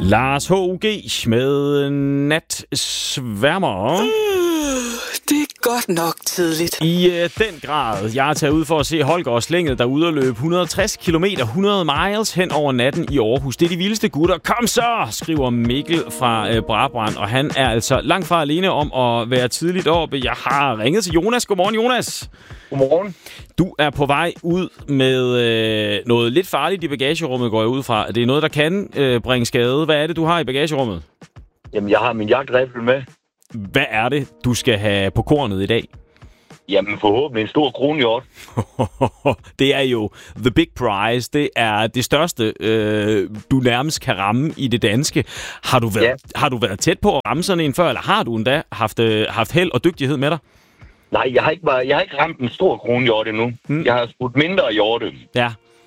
Lars H.U.G. med Natsværmer. Det er godt nok tidligt. I den grad. Jeg er taget ud for at se Holger og Slænget, der er ude at løbe 160 km, 100 miles hen over natten i Aarhus. Det er de vildeste gutter. Kom så, skriver Mikkel fra Brabrand, og han er altså langt fra alene om at være tidligt oppe. Jeg har ringet til Jonas. Godmorgen, Jonas. Godmorgen. Du er på vej ud med noget lidt farligt i bagagerummet, går jeg ud fra. Det er noget, der kan bringe skade. Hvad er det, du har i bagagerummet? Jamen, jeg har min jagtriffel med. Hvad er det, du skal have på kornet i dag? Jamen, forhåbentlig en stor kronhjort. Det er jo the big prize. Det er det største, du nærmest kan ramme i det danske. Har du været tæt på at ramme sådan en før, eller har du endda haft held og dygtighed med dig? Nej, jeg har ikke ramt en stor kronhjort endnu. Jeg har skudt mindre hjorte. Ja.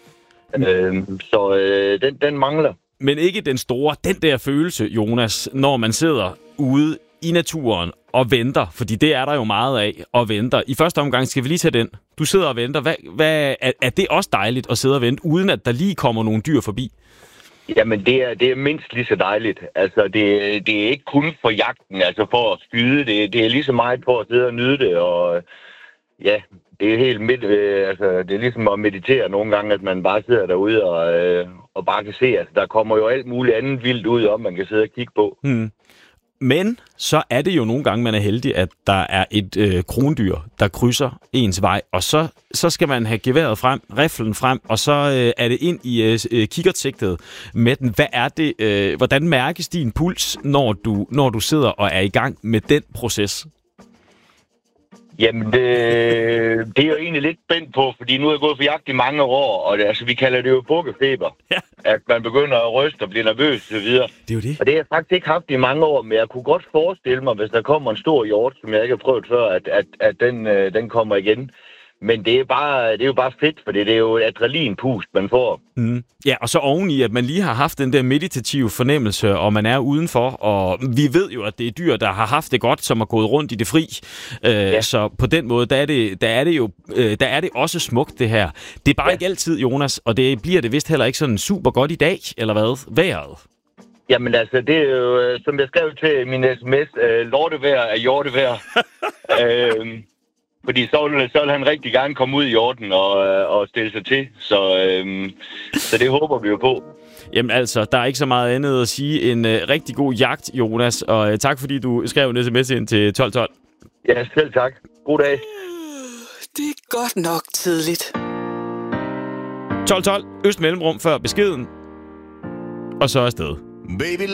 Så den mangler. Men ikke den store, den der følelse, Jonas, når man sidder ude i naturen og venter, fordi det er der jo meget af, og venter. I første omgang skal vi lige tage den. Du sidder og venter. Er det også dejligt at sidde og vente, uden at der lige kommer nogle dyr forbi? Jamen, det er mindst lige så dejligt. Altså, det er ikke kun for jagten, altså for at skyde. Det er lige så meget for at sidde og nyde det, og ja, det er helt det er ligesom at meditere nogle gange, at man bare sidder derude og bare kan se, altså der kommer jo alt muligt andet vildt ud, om man kan sidde og kigge på. Men så er det jo nogle gange, man er heldig, at der er et krondyr, der krydser ens vej, og så skal man have geværet frem, riflen frem, og så er det ind i kikkertsigtet med den. Hvad er det? Hvordan mærkes din puls, når du sidder og er i gang med den proces? Jamen, det er jo egentlig lidt spændt på, fordi nu er jeg gået for jagt i mange år, og vi kalder det jo bukkefeber. Ja. At man begynder at ryste og blive nervøs og så videre. Det er jo det. Og det har jeg faktisk ikke haft i mange år, men jeg kunne godt forestille mig, hvis der kommer en stor hjort, som jeg ikke har prøvet før, at den kommer igen. Men det er jo bare fedt, for det er jo et adrenalinpust, man får. Ja, og så oveni, at man lige har haft den der meditative fornemmelse, og man er udenfor, og vi ved jo, at det er dyr, der har haft det godt, som er gået rundt i det fri. Ja. Så på den måde, der er det også smukt, det her. Det er bare ikke altid, Jonas, og det bliver det vist heller ikke sådan super godt i dag, eller hvad? Vejret? Jamen altså, det er jo, som jeg skrev til min sms, lortevejr er hjortevejr. Fordi så vil han rigtig gerne komme ud i hjorten og stille sig til. Så det håber vi jo på. Jamen altså, der er ikke så meget andet at sige end rigtig god jagt, Jonas. Og tak fordi du skrev en sms ind til 1212. Ja, selv tak. God dag. Det er godt nok tidligt. 1212, øst mellemrum før beskeden. Og så afsted. Baby,